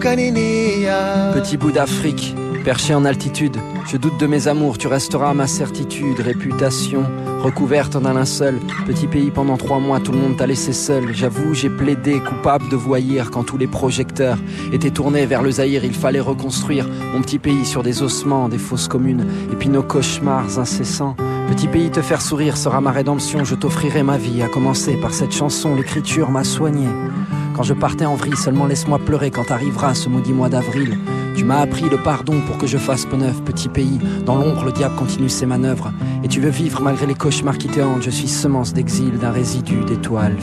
Petit bout d'Afrique, perché en altitude, je doute de mes amours, tu resteras ma certitude. Réputation recouverte d'un linceul, petit pays pendant 3 mois, tout le monde t'a laissé seul. J'avoue, j'ai plaidé, coupable de voyir, quand tous les projecteurs étaient tournés vers le Zaïre. Il fallait reconstruire mon petit pays sur des ossements, des fosses communes, et puis nos cauchemars incessants. Petit pays, te faire sourire sera ma rédemption, je t'offrirai ma vie, à commencer par cette chanson, l'écriture m'a soigné. Quand je partais en vrille, seulement laisse-moi pleurer quand arrivera ce maudit mois d'avril. Tu m'as appris le pardon pour que je fasse peau neuve, petit pays. Dans l'ombre, le diable continue ses manœuvres. Et tu veux vivre malgré les cauchemars qui te hantent. Je suis semence d'exil d'un résidu d'étoiles